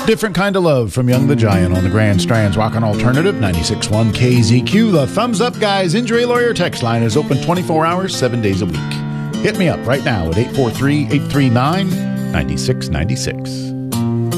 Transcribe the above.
Different Kind of Love from Young the Giant on the Grand Strands Rockin' Alternative 96.1 KZQ. The Thumbs Up Guys Injury Lawyer text line is open 24 hours, 7 days a week. Hit me up right now at 843-839-9696.